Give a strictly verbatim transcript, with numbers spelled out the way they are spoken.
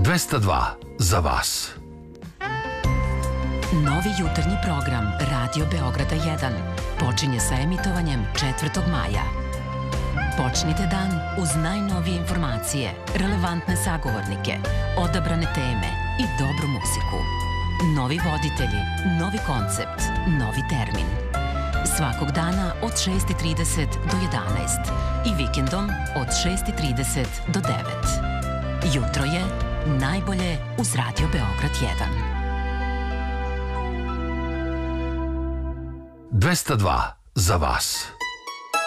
dvesta dva za vas. Novi jutarnji program Radio Beograda jedan počinje sa emitovanjem četvrtog maja. Počnite dan uz najnovije informacije, relevantne sagovornike, odabrane teme i dobru muziku. Novi voditelji, novi koncept, novi termin. Svakog dana od šest i trideset do jedanaest i vikendom od šest i trideset do devet. Jutro je najbolje uz Radio Beograd jedan. dvesta dva za vas.